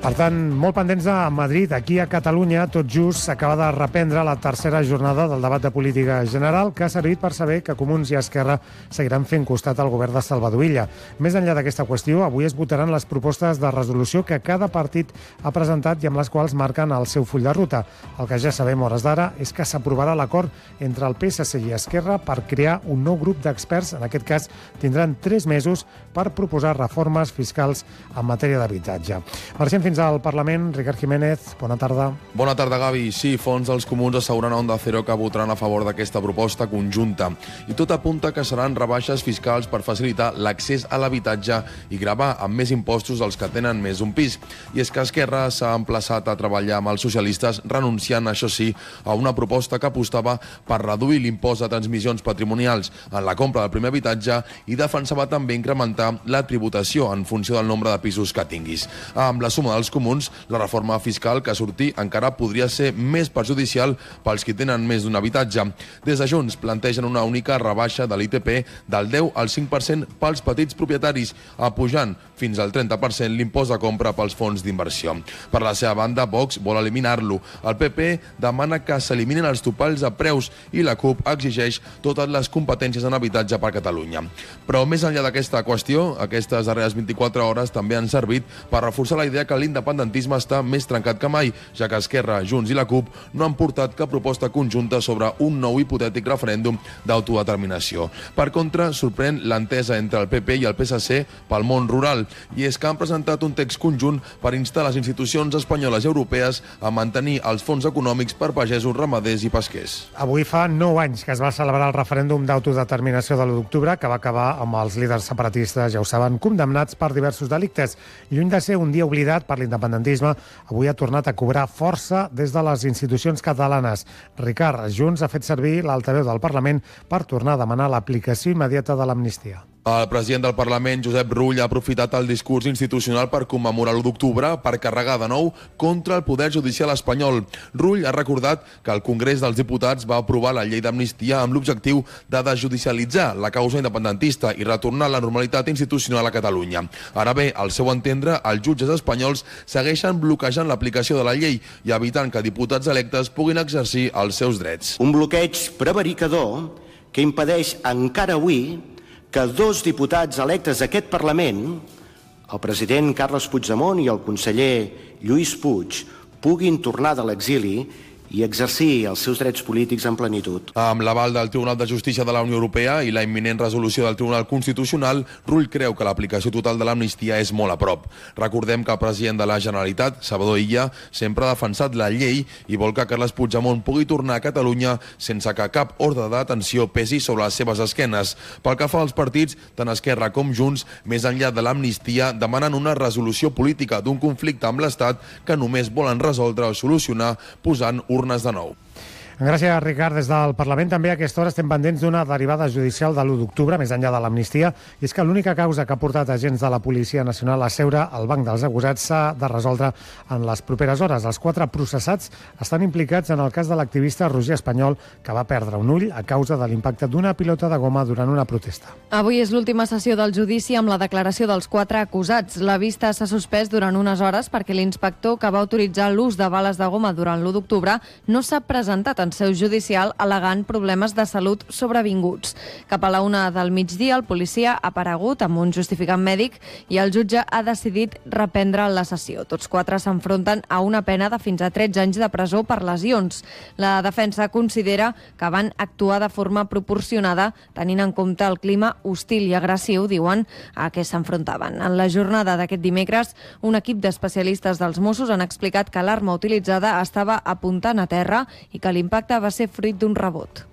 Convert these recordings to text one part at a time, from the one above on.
Per tant, molt pendents de Madrid. Aquí a Catalunya, tot just, s'acaba de reprendre la tercera jornada del debat de política general, que ha servit per saber que Comuns i Esquerra seguiran fent costat al govern de Salvador Illa. Més enllà d'aquesta qüestió, avui es votaran les propostes de resolució que cada partit ha presentat i amb les quals marquen el seu full de ruta. El que ja sabem a hores d'ara és que s'aprovarà l'acord entre el PSC i Esquerra per crear un nou grup d'experts. En aquest cas, tindran 3 mesos per proposar reformes fiscals en matèria d'habitatge. Marxem fins al Parlament. Ricard Jiménez, bona tarda. Bona tarda, Gavi. Sí, Fons dels Comuns asseguren a Onda Cero que votaran a favor d'aquesta proposta conjunta. I tot apunta que seran rebaixes fiscals per facilitar l'accés a l'habitatge i gravar amb més impostos els que tenen més d'un pis. I és que Esquerra s'ha emplaçat a treballar amb els socialistes, renunciant, això sí, a una proposta que apostava per reduir l'impost de transmissions patrimonials en la compra del primer habitatge i defensava també incrementar la tributació en funció del nombre de pisos que tinguis. Amb la suma dels Comuns, la reforma fiscal que surti encara podria ser més perjudicial pels que tenen més d'un habitatge. Des de Junts plantegen una única rebaixa de l'ITP del 10 al 5% pels petits propietaris, apujant fins al 30% l'impost de compra pels fons d'inversió. Per la seva banda, Vox vol eliminar-lo. El PP demana que s'eliminin els topalls de preus i la CUP exigeix totes les competències en habitatge per Catalunya. Però més enllà d'aquesta qüestió, aquestes darreres 24 hores també han servit per reforçar la idea que l'independentisme està més trencat que mai, ja que Esquerra, Junts i la CUP no han portat cap proposta conjunta sobre un nou hipotètic referèndum d'autodeterminació. Per contra, sorprèn l'entesa entre el PP i el PSC pel món rural, i és que han presentat un text conjunt per instar les institucions espanyoles i europees a mantenir els fons econòmics per pagesos, ramaders i pesquers. Avui fa 9 anys que es va celebrar el referèndum d'autodeterminació de l'1 d'octubre, que va acabar amb els líders separatistes, ja ho saben, condemnats per diversos delictes. Lluny de ser un dia oblidat per l'independentisme, avui ha tornat a cobrar força des de les institucions catalanes. Ricard, Junts ha fet servir l'altaveu del Parlament per tornar a demanar l'aplicació immediata de l'amnistia. El president del Parlament, Josep Rull, ha aprofitat el discurs institucional per commemorar l'1 d'octubre per carregar de nou contra el poder judicial espanyol. Rull ha recordat que el Congrés dels Diputats va aprovar la llei d'amnistia amb l'objectiu de desjudicialitzar la causa independentista i retornar la normalitat institucional a Catalunya. Ara bé, al seu entendre, els jutges espanyols segueixen bloquejant l'aplicació de la llei i evitant que diputats electes puguin exercir els seus drets. Un bloqueig prevaricador que impedeix encara avui que 2 diputats electes d'aquest Parlament, el president Carles Puigdemont i el conseller Lluís Puig, puguin tornar de l'exili i exercir els seus drets polítics en plenitud. Amb l'aval del Tribunal de Justícia de la Unió Europea i la imminent resolució del Tribunal Constitucional, Rull creu que l'aplicació total de l'amnistia és molt a prop. Recordem que el president de la Generalitat, Salvador Illa, sempre ha defensat la llei i vol que Carles Puigdemont pugui tornar a Catalunya sense que cap ordre de detenció pesi sobre les seves esquenes. Pel que fa als partits, tant Esquerra com Junts, més enllà de l'amnistia, demanen una resolució política d'un conflicte amb l'Estat que només volen resoldre o solucionar posant urnes de nou. Gràcies, Ricard. Des del Parlament també a aquesta hora estem pendents d'una derivada judicial de l'1 d'octubre, més enllà de l'amnistia, i és que l'única causa que ha portat agents de la Policia Nacional a seure al banc dels acusats s'ha de resoldre en les properes hores. Els 4 processats estan implicats en el cas de l'activista Roger Espanyol, que va perdre un ull a causa de l'impacte d'una pilota de goma durant una protesta. Avui és l'última sessió del judici amb la declaració dels 4 acusats. La vista s'ha suspès durant unes hores perquè l'inspector que va autoritzar l'ús de bales de goma durant l'1 d'octubre no s'ha presentat en seu judicial al·legant problemes de salut sobrevinguts. Cap a la 1 del migdia, el policia ha aparegut amb un justificant mèdic i el jutge ha decidit reprendre la sessió. Tots 4 s'enfronten a una pena de fins a 13 anys de presó per lesions. La defensa considera que van actuar de forma proporcionada, tenint en compte el clima hostil i agressiu, diuen, a què s'enfrontaven. En la jornada d'aquest dimecres, un equip d'especialistes dels Mossos han explicat que l'arma utilitzada estava apuntant a terra i que l'impacte va ser fruit d'un rebot.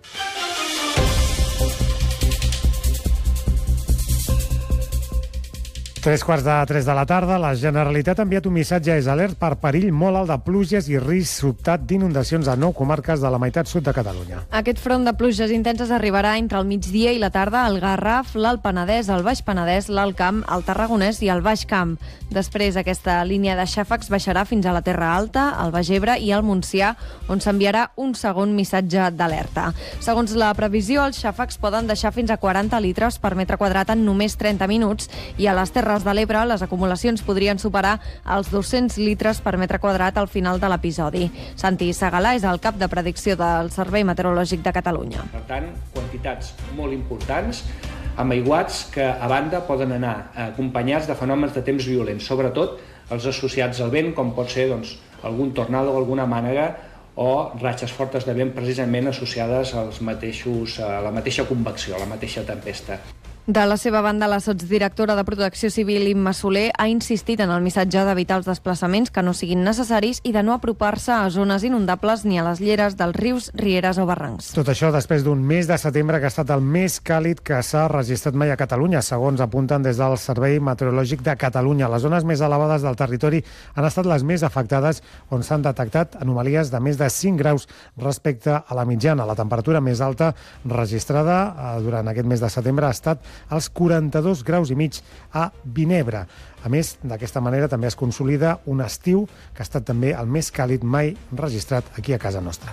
3:15 de la tarda, la Generalitat ha enviat un missatge alert per perill molt alt de pluges i risc sobtat d'inundacions a 9 comarques de la meitat sud de Catalunya. Aquest front de pluges intenses arribarà entre el migdia i la tarda al Garraf, l'Alt Penedès, el Baix Penedès, l'Alt Camp, el Tarragonès i el Baix Camp. Després, aquesta línia de xàfecs baixarà fins a la Terra Alta, el Baix Ebre i el Montsià, on s'enviarà un segon missatge d'alerta. Segons la previsió, els xàfecs poden deixar fins a 40 litres per metre quadrat en només 30 minuts i a les Terres Terres de l'Ebre les acumulacions podrien superar els 200 litres per metre quadrat al final de l'episodi. Santi Segalà és el cap de predicció del Servei Meteorològic de Catalunya. Per tant, quantitats molt importants, amb aiguats que, a banda, poden anar acompanyats de fenòmens de temps violents, sobretot els associats al vent, com pot ser algun tornado o alguna mànega, o ratxes fortes de vent precisament associades a la mateixa convecció, a la mateixa tempesta. De la seva banda, la sotsdirectora de Protecció Civil, Imma Soler, ha insistit en el missatge d'evitar els desplaçaments que no siguin necessaris i de no apropar-se a zones inundables ni a les lleres dels rius, rieres o barrancs. Tot això després d'un mes de setembre que ha estat el més càlid que s'ha registrat mai a Catalunya, segons apunten des del Servei Meteorològic de Catalunya. Les zones més elevades del territori han estat les més afectades, on s'han detectat anomalies de més de 5 graus respecte a la mitjana. La temperatura més alta registrada durant aquest mes de setembre ha estat als 42 graus i mig a Vinebre. A més, d'aquesta manera també es consolida un estiu que ha estat també el més càlid mai registrat aquí a casa nostra.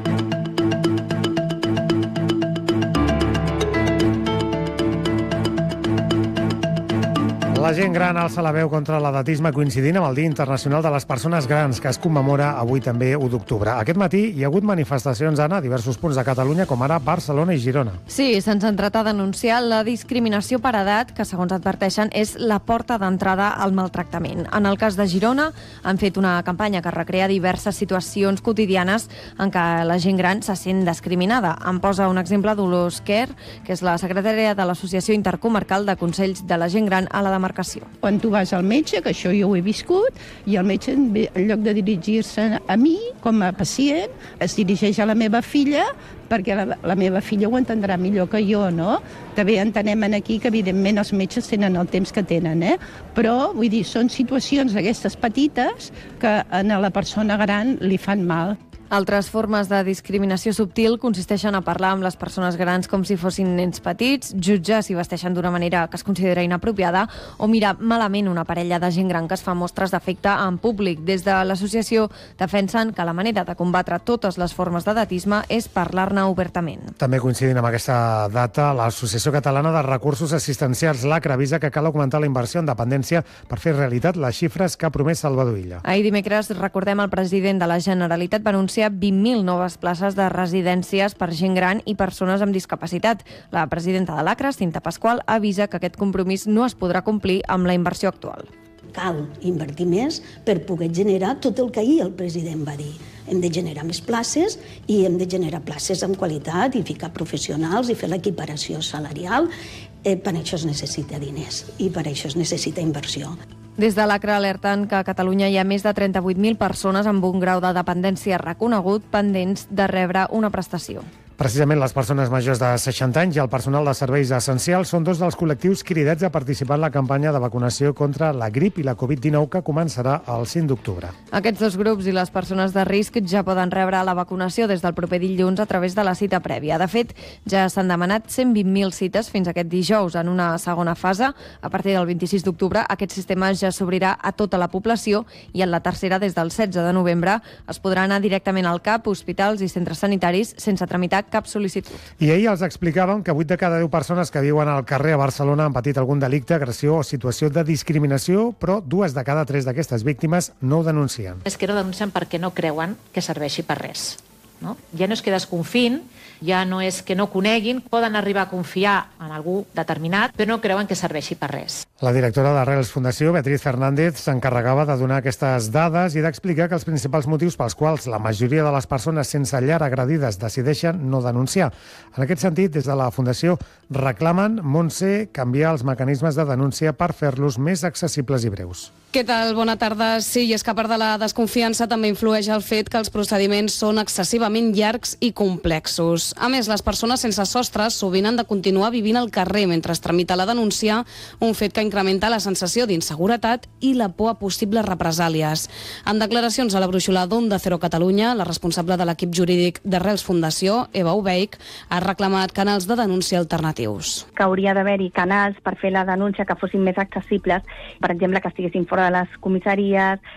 La gent gran alça la veu contra l'edatisme coincidint amb el Dia Internacional de les Persones Grans, que es commemora avui també 1 d'octubre. Aquest matí hi ha hagut manifestacions, Anna, a diversos punts de Catalunya, com ara Barcelona i Girona. Sí, s'han centrat a denunciar la discriminació per edat, que, segons adverteixen, és la porta d'entrada al maltractament. En el cas de Girona, han fet una campanya que recrea diverses situacions quotidianes en què la gent gran se sent discriminada. En posa un exemple Dolors Quer, que és la secretària de l'Associació Intercomarcal de Consells de la Gent Gran a la demarcació. Quan tu vas al metge, que això jo ho he viscut, i el metge, en lloc de dirigir-se a mi, com a pacient, es dirigeix a la meva filla, perquè la meva filla ho entendrà millor que jo, no? També entenem aquí que, evidentment, els metges tenen el temps que tenen, però, vull dir, són situacions d'aquestes petites que a la persona gran li fan mal. Altres formes de discriminació subtil consisteixen a parlar amb les persones grans com si fossin nens petits, jutjar si vesteixen d'una manera que es considera inapropiada o mirar malament una parella de gent gran que es fa mostres d'afecte en públic. Des de l'associació defensen que la manera de combatre totes les formes d'edatisme és parlar-ne obertament. També coincidint amb aquesta data, l'Associació Catalana de Recursos Assistencials, l'ACRA, avisa que cal augmentar la inversió en dependència per fer realitat les xifres que ha promès Salvador Illa. Ahir dimecres, recordem, el president de la Generalitat va anunciar 20.000 noves places de residències per gent gran i persones amb discapacitat. La presidenta de l'ACRA, Cinta Pasqual, avisa que aquest compromís no es podrà complir amb la inversió actual. Cal invertir més per poder generar tot el que ahir el president va dir. Hem de generar més places i hem de generar places amb qualitat i ficar professionals i fer l'equiparació salarial. Per això es necessita diners i per això es necessita inversió. Des de l'ACRA alerten que a Catalunya hi ha més de 38.000 persones amb un grau de dependència reconegut pendents de rebre una prestació. Precisament les persones majors de 60 anys i el personal de serveis essencials són dos dels col·lectius cridats a participar en la campanya de vacunació contra la grip i la Covid-19 que començarà el 5 d'octubre. Aquests dos grups i les persones de risc ja poden rebre la vacunació des del proper dilluns a través de la cita prèvia. De fet, ja s'han demanat 120.000 cites fins aquest dijous. En una segona fase, a partir del 26 d'octubre, aquest sistema ja s'obrirà a tota la població i en la tercera, des del 16 de novembre, es podrà anar directament al CAP, hospitals i centres sanitaris sense tramitar cap sol·licitud. I ahir els explicàvem que 8 de cada 10 persones que viuen al carrer a Barcelona han patit algun delicte, agressió o situació de discriminació, però 2 de cada 3 d'aquestes víctimes no ho denuncien. És que no denuncien perquè no creuen que serveixi per res. No? Ja no és que desconfin, ja no és que no coneguin, poden arribar a confiar en algú determinat, però no creuen que serveixi per res. La directora d'Arrels Fundació, Beatriz Fernández, s'encarregava de donar aquestes dades i d'explicar que els principals motius pels quals la majoria de les persones sense llar agredides decideixen no denunciar. En aquest sentit, des de la Fundació reclamen, Montse, canviar els mecanismes de denúncia per fer-los més accessibles i breus. Què tal? Bona tarda. Sí, i és que a part de la desconfiança també influeix el fet que els procediments són excessivament llargs i complexos. A més, les persones sense sostre sovint han de continuar vivint al carrer mentre es tramita la denúncia, un fet que incrementa la sensació d'inseguretat i la por a possibles represàlies. En declaracions a la brúixola d'Onda Cero Catalunya, la responsable de l'equip jurídic d'Arrels Fundació, Eva Ubeik, ha reclamat canals de denúncia alternatius. Que hauria d'haver-hi canals per fer la denúncia que fossin més accessibles, per exemple, que estiguessin fora de les comissaries,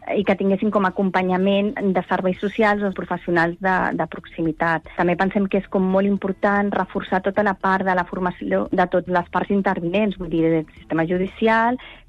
i que tinguessin com a acompanyament de serveis socials o professionals de proximitat. També pensem que és com molt important reforçar tota la part de la formació de totes les parts intervinents, vull dir, del sistema judicial,